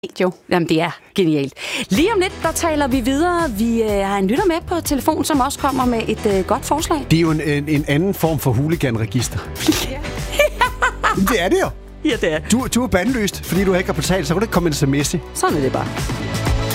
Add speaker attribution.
Speaker 1: Jo, jamen det er genialt. Lige om lidt, der taler vi videre. Vi har en lytter med på telefon, som også kommer med et godt forslag.
Speaker 2: Det er jo en anden form for hooliganregister. Det er det jo.
Speaker 1: Ja, det er.
Speaker 2: Du er bandlyst, fordi du ikke har betalt, så kan du ikke komme en sms.
Speaker 1: Sådan er det bare.